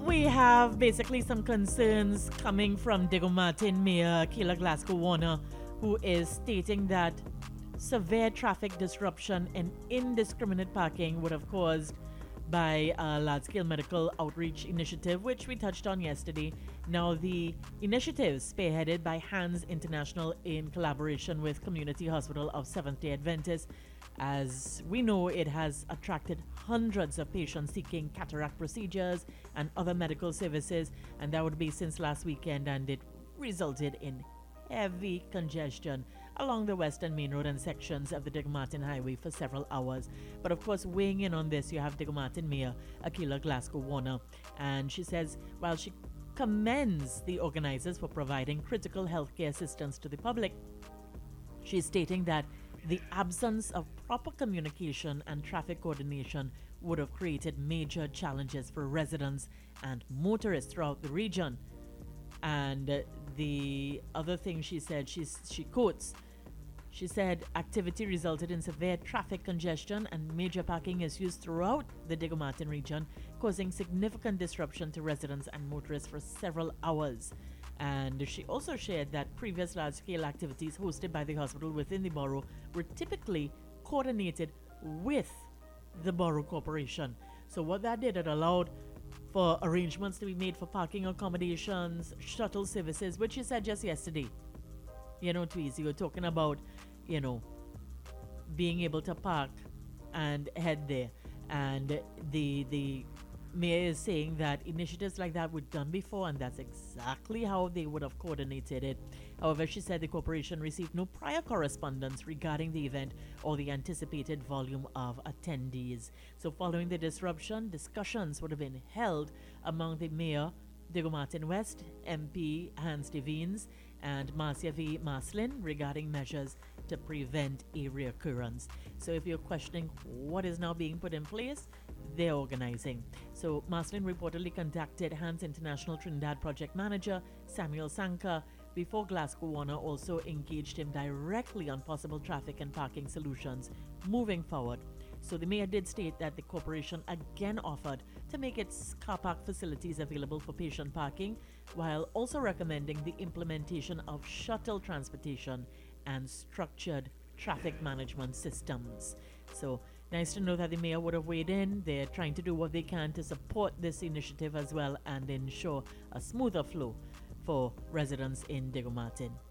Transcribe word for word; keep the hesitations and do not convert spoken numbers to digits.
we have basically some concerns coming from Diego Martin Mayor Keela Glasgow Warner, who is stating that severe traffic disruption and indiscriminate parking would have caused by a large-scale medical outreach initiative, which we touched on yesterday. Now, the initiative, spearheaded by Hands International in collaboration with Community Hospital of Seventh-day Adventists, as we know, it has attracted hundreds of patients seeking cataract procedures and other medical services, and that would be since last weekend, and it resulted in heavy congestion along the Western Main Road and sections of the Diego Martin Highway for several hours. But of course, weighing in on this, you have Diego Martin Mayor Keela Glasgow Warner, and she says while she commends the organizers for providing critical healthcare assistance to the public, she's stating that the absence of proper communication and traffic coordination would have created major challenges for residents and motorists throughout the region. And uh, the other thing she said, she's, she quotes, she said, activity resulted in severe traffic congestion and major parking issues throughout the Diego Martin region, causing significant disruption to residents and motorists for several hours. And she also shared that previous large-scale activities hosted by the hospital within the borough were typically coordinated with the borough corporation. So what that did, it allowed for arrangements to be made for parking accommodations, shuttle services, which she said just yesterday. You know, Tweez, you were talking about, you know, being able to park and head there. And the the mayor is saying that initiatives like that were done before, and that's exactly how they would have coordinated it. However, she said the corporation received no prior correspondence regarding the event or the anticipated volume of attendees. So following the disruption, discussions would have been held among the mayor, Diego Martin West, M P Hans Devines, and Marcia V. Maslin regarding measures to prevent a reoccurrence. So if you're questioning what is now being put in place, they're organizing. So Maslin reportedly contacted Hands International Trinidad project manager Samuel Sanka before Glasgow Warner also engaged him directly on possible traffic and parking solutions moving forward. So the mayor did state that the corporation again offered to make its car park facilities available for patient parking, while also recommending the implementation of shuttle transportation and structured traffic management systems. So nice to know that the mayor would have weighed in. They're trying to do what they can to support this initiative as well and ensure a smoother flow for residents in Diego Martin.